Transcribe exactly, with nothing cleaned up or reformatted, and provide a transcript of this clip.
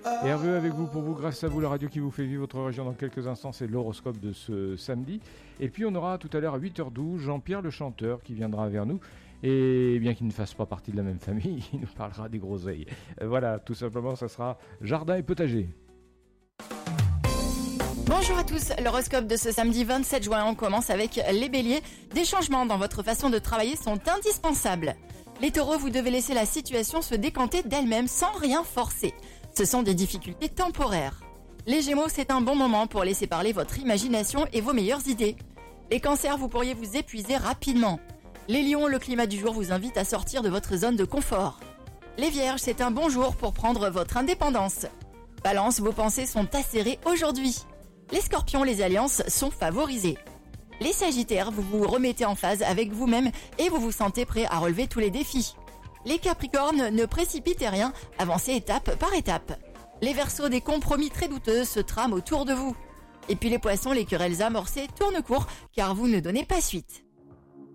Hervé avec vous pour vous, grâce à vous, la radio qui vous fait vivre votre région. Dans quelques instants, c'est l'horoscope de ce samedi. Et puis on aura tout à l'heure à huit heures douze Jean-Pierre le chanteur qui viendra vers nous. Et bien qu'il ne fasse pas partie de la même famille, il nous parlera des groseilles. Euh, voilà, tout simplement, ça sera jardin et potager. Bonjour à tous, l'horoscope de ce samedi vingt-sept juin, on commence avec les béliers. Des changements dans votre façon de travailler sont indispensables. Les taureaux, vous devez laisser la situation se décanter d'elle-même sans rien forcer. Ce sont des difficultés temporaires. Les gémeaux, c'est un bon moment pour laisser parler votre imagination et vos meilleures idées. Les cancers, vous pourriez vous épuiser rapidement. Les lions, le climat du jour vous invite à sortir de votre zone de confort. Les vierges, c'est un bon jour pour prendre votre indépendance. Balance, vos pensées sont acérées aujourd'hui. Les scorpions, les alliances sont favorisées. Les sagittaires, vous vous remettez en phase avec vous-même et vous vous sentez prêt à relever tous les défis. Les capricornes, ne précipitez rien, avancez étape par étape. Les verseaux, des compromis très douteux se trament autour de vous. Et puis les poissons, les querelles amorcées tournent court car vous ne donnez pas suite.